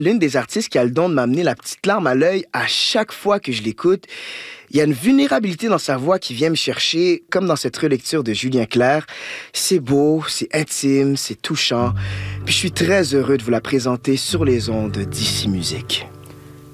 L'une des artistes qui a le don de m'amener la petite larme à l'œil à chaque fois que je l'écoute. Il y a une vulnérabilité dans sa voix qui vient me chercher, comme dans cette relecture de Julien Clerc. C'est beau, c'est intime, c'est touchant. Puis je suis très heureux de vous la présenter sur les ondes d'Ici Musique.